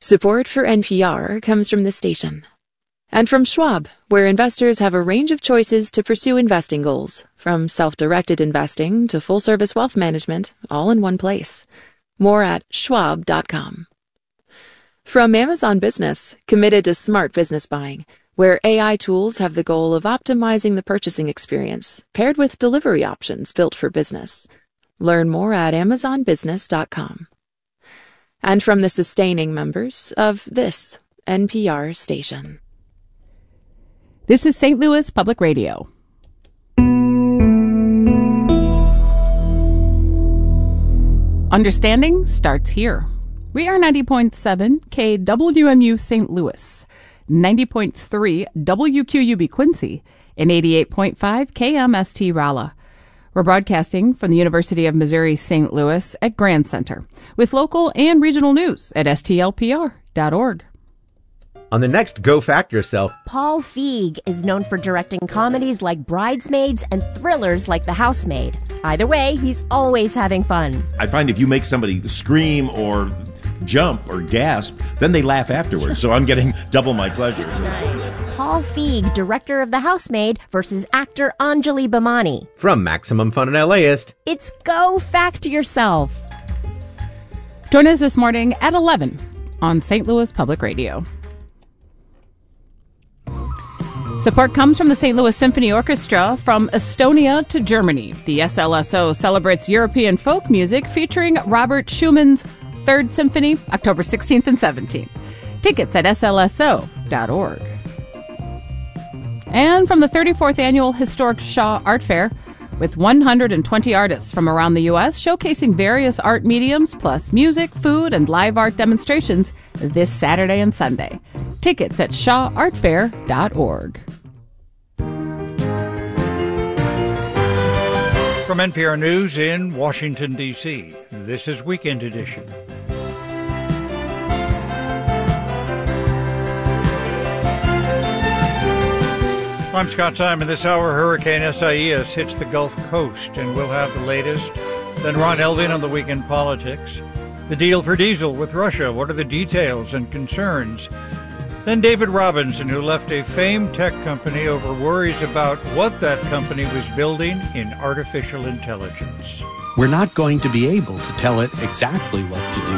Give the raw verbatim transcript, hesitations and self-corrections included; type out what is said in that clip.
Support for N P R comes from the station. And from Schwab, where investors have a range of choices to pursue investing goals, from self-directed investing to full-service wealth management, all in one place. More at schwab dot com. From Amazon Business, committed to smart business buying, where A I tools have the goal of optimizing the purchasing experience, paired with delivery options built for business. Learn more at amazon business dot com. And from the sustaining members of this N P R station. This is Saint Louis Public Radio. Understanding starts here. We are ninety point seven K W M U Saint Louis, ninety point three W Q U B Quincy, and eighty-eight point five K M S T Rolla. We're broadcasting from the University of Missouri Saint Louis at Grand Center, with local and regional news at S T L P R dot org. On the next Go Fact Yourself, Paul Feig is known for directing comedies like Bridesmaids and thrillers like The Housemaid. Either way, he's always having fun. I find if you make somebody scream or jump or gasp, then they laugh afterwards. So I'm getting double my pleasure. Nice. Paul Feig, director of The Housemaid, versus actor Anjali Bhimani. From Maximum Fun and LAist, it's Go Fact Yourself. Join us this morning at eleven on Saint Louis Public Radio. Support comes from the Saint Louis Symphony Orchestra. From Estonia to Germany, the S L S O celebrates European folk music featuring Robert Schumann's Third Symphony, October sixteenth and seventeenth. Tickets at S L S O dot org. And from the thirty-fourth Annual Historic Shaw Art Fair, with one hundred twenty artists from around the U S showcasing various art mediums, plus music, food, and live art demonstrations this Saturday and Sunday. Tickets at shaw art fair dot org. From N P R News in Washington, D C, this is Weekend Edition. I'm Scott Simon. This hour, Hurricane Isaias hits the Gulf Coast, and we'll have the latest. Then Ron Elvin on the weekend politics. The deal for diesel with Russia. What are the details and concerns? Then David Robinson, who left a famed tech company over worries about what that company was building in artificial intelligence. We're not going to be able to tell it exactly what to do.